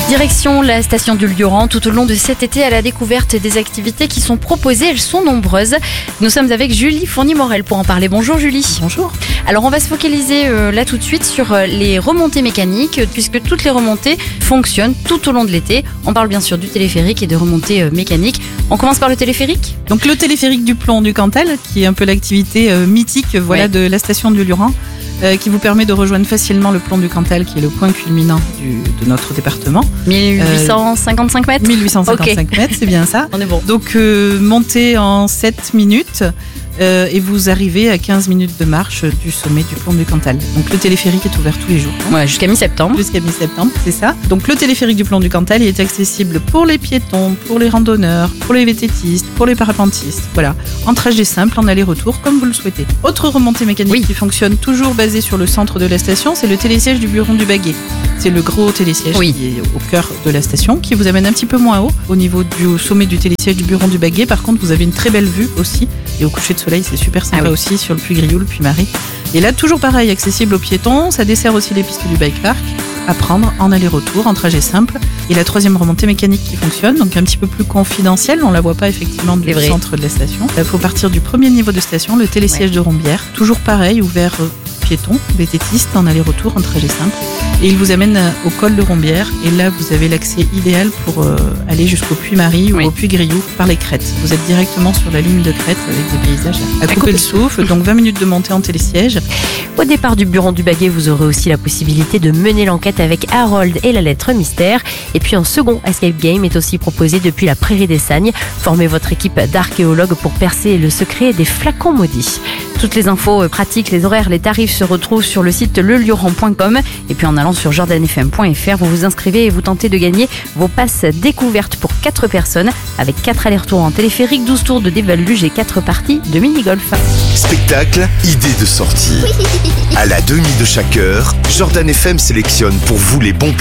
Direction la station du Lioran tout au long de cet été à la découverte des activités qui sont proposées. Elles sont nombreuses. Nous sommes avec Julie Fournier-Morel pour en parler. Bonjour Julie. Bonjour. Alors on va se focaliser là tout de suite sur les remontées mécaniques puisque toutes les remontées fonctionnent tout au long de l'été. On parle bien sûr du téléphérique et de remontées mécaniques. On commence par le téléphérique. Donc le téléphérique du plomb du Cantal, qui est un peu l'activité mythique de la station du Lioran, qui vous permet de rejoindre facilement le plomb du Cantal, qui est le point culminant de notre département. 1855 mètres 1855 mètres, c'est bien ça. On est bon. Donc montez en 7 minutes et vous arrivez à 15 minutes de marche du sommet du plomb du Cantal. Donc le téléphérique est ouvert tous les jours. Ouais, jusqu'à mi-septembre. Jusqu'à mi-septembre, c'est ça. Donc le téléphérique du plomb du Cantal il est accessible pour les piétons, pour les randonneurs, pour les VTTistes, pour les parapentistes. Voilà, en trajet simple, en aller-retour, comme vous le souhaitez. Autre remontée mécanique qui fonctionne toujours basée sur le centre de la station, c'est le télésiège du Buron du Baguet. C'est le gros télésiège qui est au cœur de la station, qui vous amène un petit peu moins haut, au niveau du sommet du télésiège du Buron du Baguet. Par contre, vous avez une très belle vue aussi. Et au coucher de soleil, c'est super sympa aussi sur le Puy Grioul, le Puy Marie. Et là, toujours pareil, accessible aux piétons. Ça dessert aussi les pistes du bike park à prendre en aller-retour, en trajet simple. Et la troisième remontée mécanique qui fonctionne, donc un petit peu plus confidentielle, on la voit pas effectivement du centre de la station. Il faut partir du premier niveau de station, le télésiège de Rombières. Toujours pareil, ouvert piétons, VTTistes, en aller-retour, en trajet simple. Et il vous amène au col de Rombières. Et là, vous avez l'accès idéal pour aller jusqu'au Puy-Marie ou au Puy-Grioux par les crêtes. Vous êtes directement sur la ligne de crête avec des paysages à couper le souffle. Donc 20 minutes de montée en télésiège. Au départ du Buron du Baguet, vous aurez aussi la possibilité de mener l'enquête avec Harold et la lettre mystère. Et puis un second escape game est aussi proposé depuis la Prairie des Sagnes. Formez votre équipe d'archéologues pour percer le secret des flacons maudits. Toutes les infos pratiques, les horaires, les tarifs se retrouvent sur le site lelioran.com. Et puis en allant sur jordanfm.fr, vous vous inscrivez et vous tentez de gagner vos passes découvertes pour 4 personnes avec 4 allers-retours en téléphérique, 12 tours de débaluge et 4 parties de mini-golf. Spectacle, idée de sortie. À la demi de chaque heure, Jordan FM sélectionne pour vous les bons